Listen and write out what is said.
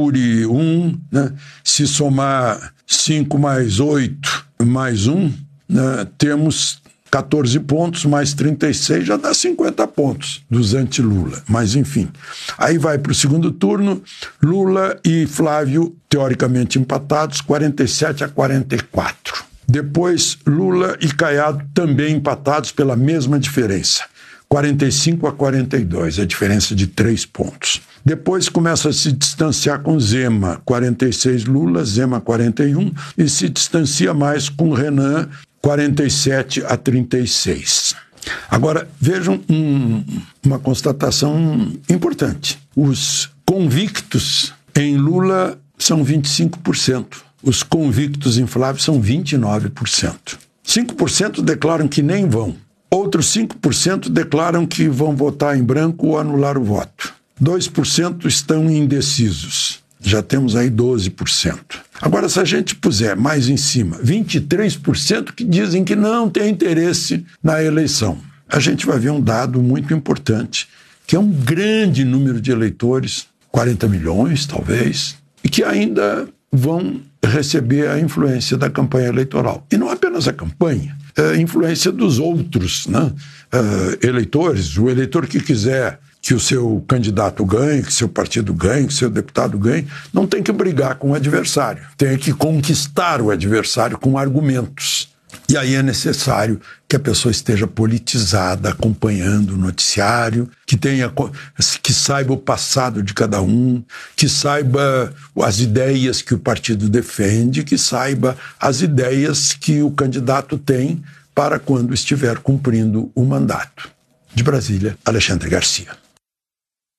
Uri 1, né? Se somar 5 mais 8 mais 1, né? Temos 14 pontos, mais 36, já dá 50 pontos dos anti-Lula. Mas, enfim. Aí vai para o segundo turno, Lula e Flávio, teoricamente empatados, 47-44. Depois, Lula e Caiado também empatados pela mesma diferença, 45-42, a diferença de 3 pontos. Depois começa a se distanciar com Zema, 46 Lula, Zema 41, e se distancia mais com Renan, 47-36. Agora, vejam uma constatação importante. Os convictos em Lula são 25%. Os convictos em Flávio são 29%. 5% declaram que nem vão. Outros 5% declaram que vão votar em branco ou anular o voto. 2% estão indecisos. Já temos aí 12%. Agora, se a gente puser mais em cima, 23% que dizem que não tem interesse na eleição, a gente vai ver um dado muito importante, que é um grande número de eleitores, 40 milhões talvez, e que ainda vão receber a influência da campanha eleitoral. E não apenas a campanha, a influência dos outros, né? Eleitores, o eleitor que quiser que o seu candidato ganhe, que seu partido ganhe, que seu deputado ganhe, não tem que brigar com o adversário, tem que conquistar o adversário com argumentos. E aí é necessário que a pessoa esteja politizada, acompanhando o noticiário, que saiba o passado de cada um, que saiba as ideias que o partido defende, que saiba as ideias que o candidato tem para quando estiver cumprindo o mandato. De Brasília, Alexandre Garcia.